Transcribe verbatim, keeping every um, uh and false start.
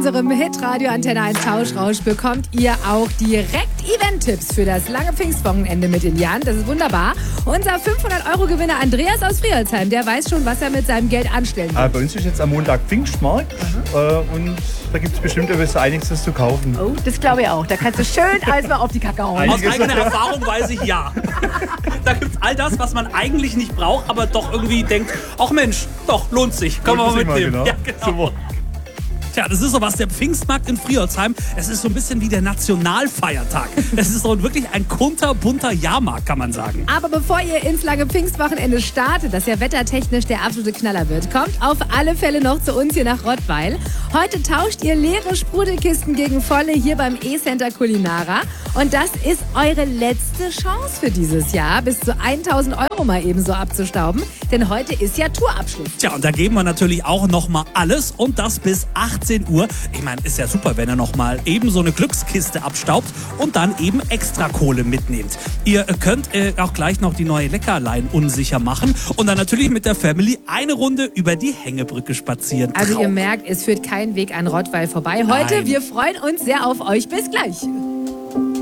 unserem Hitradio Antenne eins Tauschrausch bekommt ihr auch direkt Event-Tipps für das lange Pfingstwochenende mit in die Hand. Das ist wunderbar. Unser fünfhundert-Euro-Gewinner Andreas aus Friolzheim, der weiß schon, was er mit seinem Geld anstellen will. Äh, bei uns ist jetzt am Montag Pfingstmarkt äh, und da gibt es bestimmt etwas einiges zu kaufen. Oh, das glaube ich auch. Da kannst du schön alles mal auf die Kacke hauen. Aus eigener Erfahrung weiß ich ja. Da gibt es all das, was man eigentlich nicht braucht, aber doch irgendwie denkt, ach Mensch, doch, lohnt sich. Können wir mal mitnehmen. Genau. Ja, genau. Super. Tja, das ist so was, der Pfingstmarkt in Friolzheim. Es ist so ein bisschen wie der Nationalfeiertag. Es ist so wirklich ein kunterbunter Jahrmarkt, kann man sagen. Aber bevor ihr ins lange Pfingstwochenende startet, das ja wettertechnisch der absolute Knaller wird, kommt auf alle Fälle noch zu uns hier nach Rottweil. Heute tauscht ihr leere Sprudelkisten gegen volle hier beim E-Center Culinara. Und das ist eure letzte Chance für dieses Jahr, bis zu tausend Euro mal eben so abzustauben. Denn heute ist ja Tourabschluss. Tja, und da geben wir natürlich auch noch mal alles und das bis achtzehn Uhr. Ich meine, ist ja super, wenn ihr noch mal eben so eine Glückskiste abstaubt und dann eben extra Kohle mitnehmt. Ihr könnt äh, auch gleich noch die neue Leckerlein unsicher machen und dann natürlich mit der Family eine Runde über die Hängebrücke spazieren. Also ihr merkt, es führt kein Weg an Rottweil vorbei. Heute, Nein. wir freuen uns sehr auf euch. Bis gleich.